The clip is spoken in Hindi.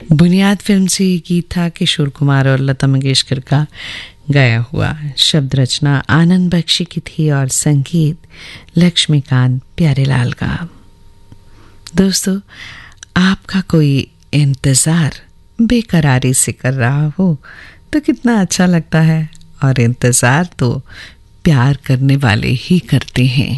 बुनियाद फिल्म से ये गीत था किशोर कुमार और लता मंगेशकर का गाया हुआ। शब्द रचना आनंद बख्शी की थी और संगीत लक्ष्मीकांत प्यारेलाल का। दोस्तों, आपका कोई इंतज़ार बेकरारी से कर रहा हो तो कितना अच्छा लगता है, और इंतज़ार तो प्यार करने वाले ही करते हैं।